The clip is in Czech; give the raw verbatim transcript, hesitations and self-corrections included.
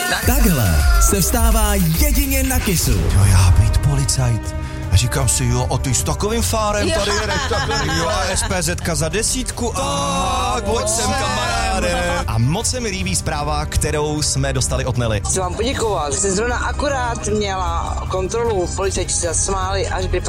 Takhle se vstává jedině na Kissu. Jo, já být policajt. A říkám si, jo, a ty s takovým fárem tady jede takhle, jo, a SPZka za desítku. Tak, pojď sem, kamaráde. A moc se mi líbí zpráva, kterou jsme dostali od Nelly. Chci vám poděkovat, že jste zrovna akorát měla kontrolu, policajti se zasmáli, až by